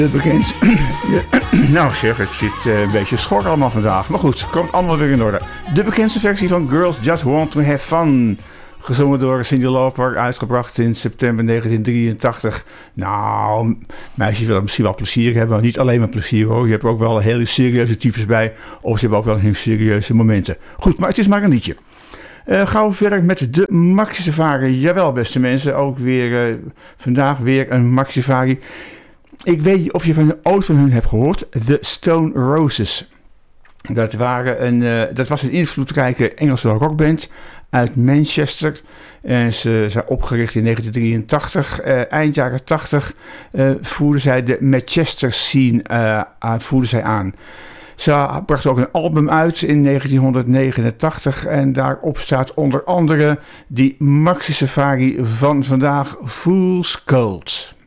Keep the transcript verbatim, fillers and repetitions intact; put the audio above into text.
De bekend... nou zeg, het zit uh, een beetje schor allemaal vandaag. Maar goed, komt allemaal weer in orde. De bekendste versie van Girls Just Want To Have Fun. Gezongen door Cyndi Lauper, uitgebracht in september negentien drieëntachtig. Nou, meisjes willen misschien wel plezier hebben, maar niet alleen maar plezier hoor. Je hebt ook wel hele serieuze types bij, of ze hebben ook wel heel serieuze momenten. Goed, maar het is maar een liedje. Uh, gaan we verder met de Maxi Safari. Jawel, beste mensen, ook weer uh, vandaag weer een Maxi Safari. Ik weet niet of je van ooit van hun hebt gehoord. The Stone Roses. Dat, waren een, uh, dat was een invloedrijke Engelse rockband uit Manchester. En ze zijn opgericht in negentien drieëntachtig. Uh, eind jaren tachtig uh, voerden zij de Manchester scene uh, aan, voerden zij aan. Ze bracht ook een album uit in negentien negenentachtig. En daarop staat onder andere die Maxi Safari van vandaag, Fool's Gold.